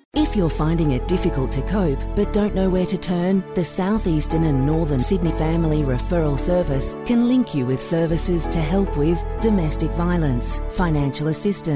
If you're finding it difficult to cope but don't know where to turn, the South Eastern and Northern Sydney Family Referral Service can link you with services to help with domestic violence, financial assistance,